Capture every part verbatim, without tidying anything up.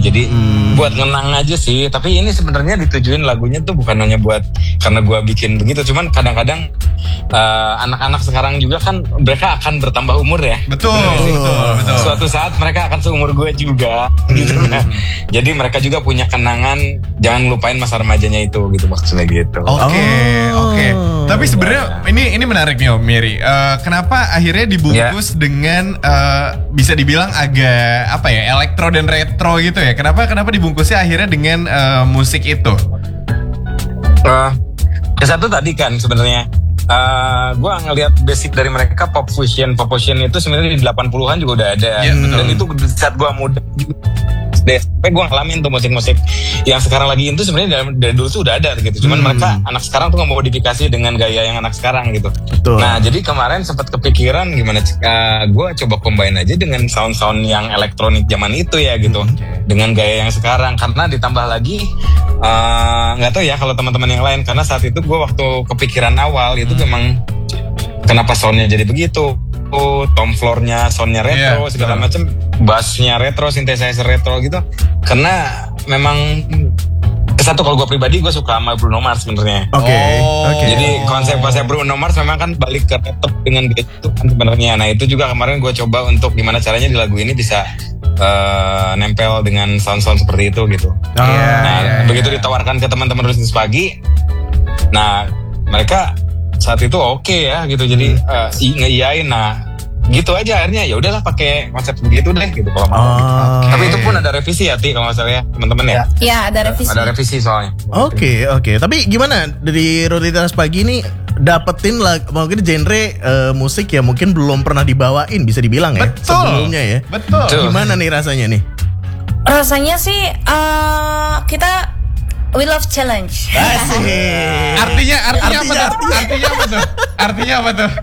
Jadi hmm. buat ngenang aja sih. Tapi ini sebenarnya ditujuin lagunya tuh bukan hanya buat karena gue bikin begitu. Cuman kadang-kadang uh, anak-anak sekarang juga kan mereka akan bertambah umur ya. Betul, betul, betul. Suatu saat mereka akan seumur gue juga. Gitu. Nah, jadi mereka juga punya kenangan. Jangan lupain masa remajanya itu gitu maksudnya gitu. Oke, okay, oh. oke. Okay. Tapi sebenarnya ini ini menarik nih Om Mary. Uh, kenapa akhirnya dibungkus yeah. dengan uh, bisa dibilang agak apa ya elektro dan retro gitu ya? Kenapa kenapa dibungkusnya akhirnya dengan uh, musik itu? Uh, kesatu tadi kan sebenarnya. Uh, gue ngelihat basic dari mereka pop fusion, pop fusion itu sebenarnya di delapan puluhan juga udah ada. Yeah, dan itu saat gue muda juga. Sampai gue ngalamin tuh musik-musik yang sekarang lagi itu sebenarnya dari, dari dulu tuh udah ada gitu. Cuman hmm. mereka anak sekarang tuh ngemodifikasi dengan gaya yang anak sekarang gitu. Betul. Nah jadi kemarin sempat kepikiran gimana uh, gue coba combine aja dengan sound-sound yang elektronik zaman itu ya gitu. Okay. Dengan gaya yang sekarang. Karena ditambah lagi nggak uh, tahu ya kalau teman-teman yang lain. Karena saat itu gue waktu kepikiran awal itu hmm. memang kenapa soundnya jadi begitu. Tom floor-nya, soundnya retro, yeah, segala macam, bassnya retro, synthesizer retro gitu. Karena memang kesatu kalau gue pribadi gue suka sama Bruno Mars sebenarnya. Oke. Okay. Oh. Okay. Jadi konsep-konsep Bruno Mars memang kan balik ke retro dengan gitu kan sebenarnya. Nah itu juga kemarin gue coba untuk gimana caranya di lagu ini bisa uh, nempel dengan sound-sound seperti itu gitu. Oh, nah yeah, begitu yeah. ditawarkan ke teman-teman Rutinitas Pagi, nah mereka saat itu oke okay ya gitu, jadi uh, ngeiyain. Nah gitu aja akhirnya ya udahlah pakai konsep begitu deh gitu kalau mau. Oh, gitu. Okay. Tapi itu pun ada revisi ya Ti kalau nggak salah ya teman-teman ya. Iya ada revisi. Ada revisi soalnya. Oke okay, oke. Okay. Tapi gimana dari Rutinitas Pagi ini dapetin lah mungkin genre uh, musik ya mungkin belum pernah dibawain bisa dibilang ya. Betul. Sebelumnya ya. Betul. Gimana nih rasanya nih? Rasanya sih uh, kita we love challenge. Asik. Artinya, artinya, artinya apa tuh? Artinya apa tuh? Artinya apa tuh?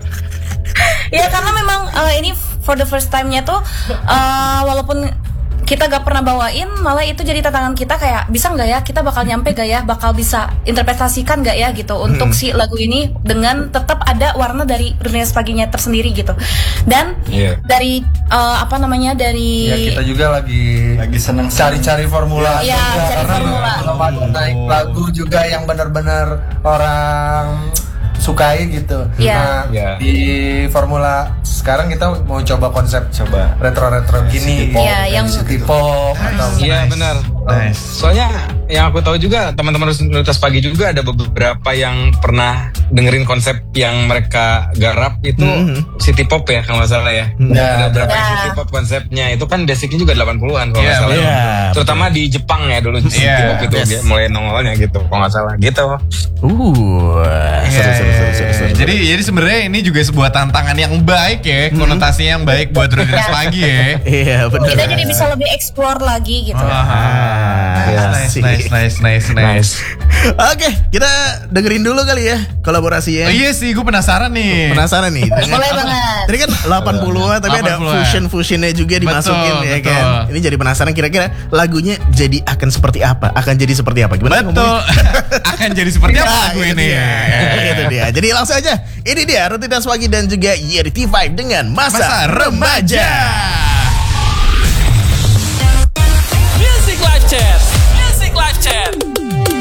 Ya karena memang uh, ini for the first time-nya tuh uh, walaupun kita gak pernah bawain, malah itu jadi tantangan kita kayak bisa nggak ya kita bakal nyampe gak ya, bakal bisa interpretasikan gak ya gitu untuk hmm. si lagu ini dengan tetap ada warna dari Rutinitas Paginya tersendiri gitu. Dan yeah. dari uh, apa namanya dari ya kita juga lagi lagi seneng cari-cari formula. Ya, ya cari formula. Naik lagu juga yang benar-benar orang sukai gitu. Yeah. Nah yeah. di formula sekarang kita mau coba konsep coba retro-retro gini, pop, yeah, yang city pop nice. atau iya nice. Benar. Nice. Soalnya yang aku tahu juga teman-teman Rutinitas Pagi juga ada beberapa yang pernah dengerin konsep yang mereka garap itu mm-hmm. city pop ya kalau nggak salah ya. Yeah. Ada beberapa yeah. city pop konsepnya itu kan basicnya juga delapan puluhan kalau nggak yeah, salah. Yeah. Terutama di Jepang ya dulu city yeah. pop itu yes. mulai nongolnya gitu kalau nggak salah gitu. Uh, seru, seru, seru, seru, seru. Jadi jadi sebenarnya ini juga sebuah tantangan yang baik ya, konotasinya yang baik buat Rutinitas Pagi ya. Iya benar. Kita jadi bisa lebih explore lagi gitu. Ah, nice, nice, nice, nice, nice. Oke, kita dengerin dulu kali ya kolaborasinya. Oh iya sih, gue penasaran nih. Penasaran nih. Boleh banget. Tadi kan delapan puluhan tapi ada fusion-fusionnya juga dimasukin betul, ya betul. Kan. Ini jadi penasaran kira-kira lagunya jadi akan seperti apa? Akan jadi seperti apa? Gimana? Betul. Akan jadi seperti apa lagu ini? Ya, itu dia. Jadi langsung aja. Ini dia Rutinitas Pagi dan juga Y R T lima dengan Masa, Masa Remaja.